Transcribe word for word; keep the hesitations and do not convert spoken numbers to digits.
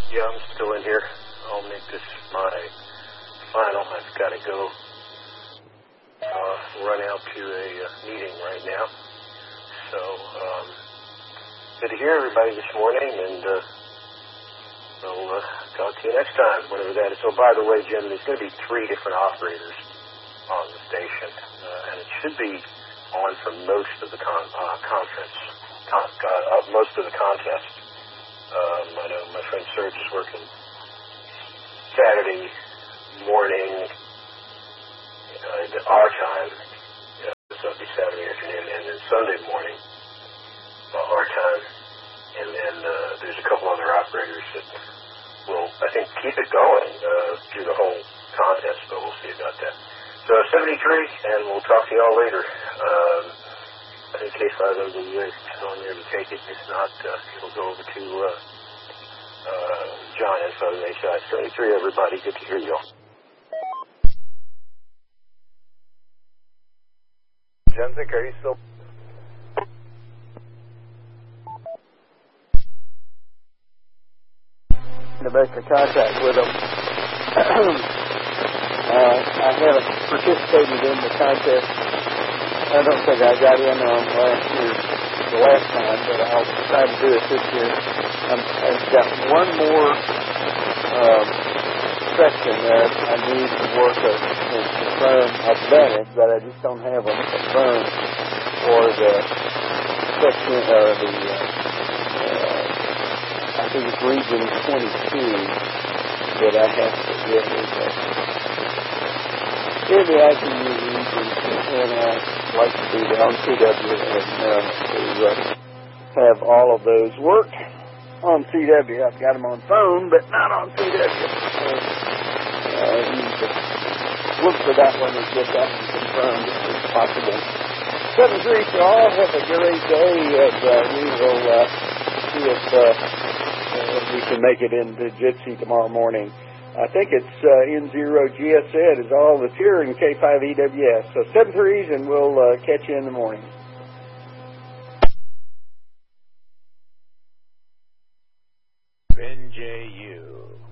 Yeah, I'm still in here. I'll make this my final. I've got to go uh, run out to a uh, meeting right now. So, um, good to hear everybody this morning, and uh, we'll uh, talk to you next time, whatever that is. So, by the way, Jim, there's going to be three different operators on the station, uh, and it should be on for most of the con- uh, conference, con- uh, most of the contest. Um, I know my friend Serge is working Saturday morning, uh, our time, you know, so it'll be Saturday afternoon, and then Sunday morning, uh, our time, and then uh, there's a couple other operators that will, I think, keep it going uh, through the whole contest, but we'll see about that. So seventy-three, and we'll talk to y'all later. Um, I think K five O W is on there to take it. If not, uh, it'll go over to uh, uh, John and Southern H I. seventy-three, everybody. Good to hear y'all. Jensic, are you still? To make a contact with them. uh, I haven't participated in the contest. I don't think I got in on last year, the last time, but I'll try to do it this year. Um, I've got one more um, section that I need to work at and confirm. I've done it, but I just don't have them confirmed for the section, or the, uh, uh, I think it's region twenty-two that I have to get with that. Maybe I can use region, and I'd like to do that on C W and uh, to uh, have all of those work on C W. I've got them on phone, but not on C W. So, uh, you can look for that one and get that one confirmed if possible. seven three for all. Have a great day, and uh, we will uh, see if uh, uh, we can make it into Jitsi tomorrow morning. I think it's uh, N zero G S Z is all that's here in K five E W S. So seven threes, and we'll uh, catch you in the morning. N J U.